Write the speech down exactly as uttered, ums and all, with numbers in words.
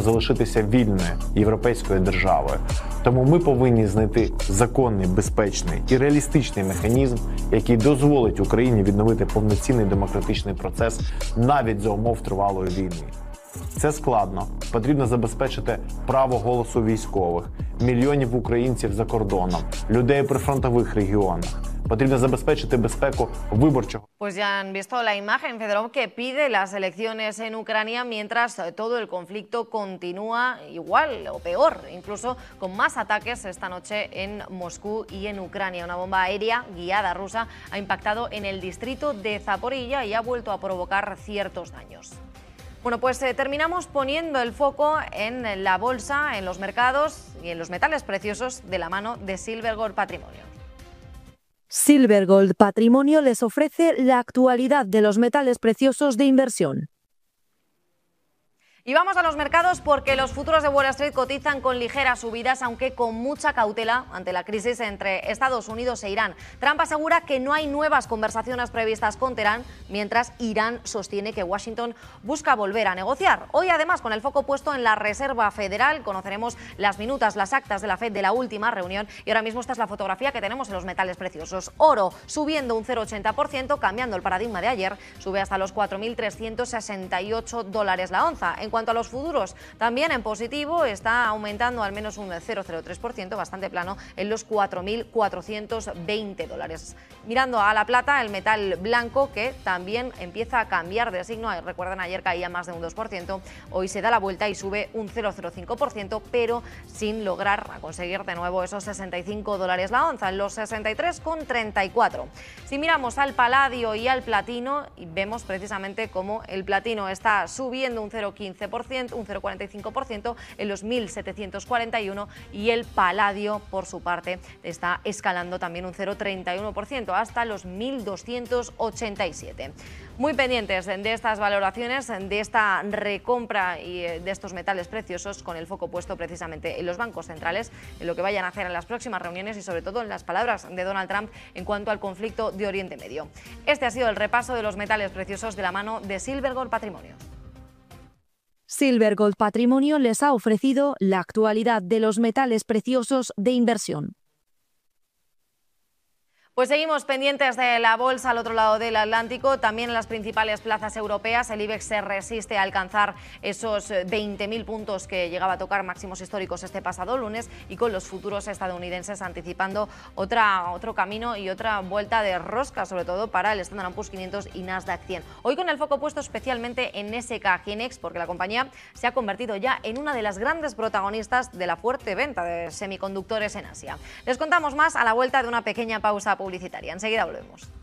залишитися вільною європейською державою. Тому ми повинні знайти законний, безпечний і реалістичний механізм, який дозволить Україні відновити повноцінний демократичний процес навіть за умов тривалої війни. Це складно. Потрібно забезпечити право голосу військових, мільйонів українців за кордоном, людей при фронтових регіонах. Потрібно забезпечити безпеку виборчого. Pues ya han visto la imagen, Fedorov, que pide las elecciones en Ucrania mientras todo el conflicto continúa igual o peor, incluso con más ataques esta noche en Moscú y en Ucrania. Una bomba aérea guiada rusa ha impactado en el distrito de Zaporilla y ha vuelto a provocar ciertos daños. Bueno, pues eh, terminamos poniendo el foco en la bolsa, en los mercados y en los metales preciosos de la mano de Silver Gold Patrimonio. Silver Gold Patrimonio les ofrece la actualidad de los metales preciosos de inversión. Y vamos a los mercados porque los futuros de Wall Street cotizan con ligeras subidas, aunque con mucha cautela ante la crisis entre Estados Unidos e Irán. Trump asegura que no hay nuevas conversaciones previstas con Teherán, mientras Irán sostiene que Washington busca volver a negociar. Hoy, además, con el foco puesto en la Reserva Federal, conoceremos las minutas, las actas de la Fed de la última reunión, y ahora mismo esta es la fotografía que tenemos en los metales preciosos. Oro subiendo un cero coma ochenta por ciento, cambiando el paradigma de ayer, sube hasta los cuatro mil trescientos sesenta y ocho dólares la onza. En cuanto a los futuros, también en positivo, está aumentando al menos un cero coma cero tres por ciento, bastante plano, en los cuatro mil cuatrocientos veinte dólares. Mirando a la plata, el metal blanco, que también empieza a cambiar de signo. Recuerden, ayer caía más de un dos por ciento, hoy se da la vuelta y sube un cero coma cero cinco por ciento, pero sin lograr conseguir de nuevo esos sesenta y cinco dólares la onza, en los sesenta y tres coma treinta y cuatro. Si miramos al paladio y al platino, vemos precisamente cómo el platino está subiendo un cero coma quince por ciento, un cero coma cuarenta y cinco por ciento en los mil setecientos cuarenta y uno, y el paladio, por su parte, está escalando también un cero coma treinta y uno por ciento hasta los mil doscientos ochenta y siete. Muy pendientes de estas valoraciones, de esta recompra y de estos metales preciosos, con el foco puesto precisamente en los bancos centrales, en lo que vayan a hacer en las próximas reuniones y sobre todo en las palabras de Donald Trump en cuanto al conflicto de Oriente Medio. Este ha sido el repaso de los metales preciosos de la mano de Silver Gold Patrimonio. Silver Gold Patrimonio les ha ofrecido la actualidad de los metales preciosos de inversión. Pues seguimos pendientes de la bolsa al otro lado del Atlántico, también en las principales plazas europeas. El IBEX se resiste a alcanzar esos veinte mil puntos que llegaba a tocar máximos históricos este pasado lunes, y con los futuros estadounidenses anticipando otra, otro camino y otra vuelta de rosca, sobre todo para el Standard and Poor's quinientos y Nasdaq cien. Hoy con el foco puesto especialmente en S K Hynix, porque la compañía se ha convertido ya en una de las grandes protagonistas de la fuerte venta de semiconductores en Asia. Les contamos más a la vuelta de una pequeña pausa publicitaria. Enseguida volvemos.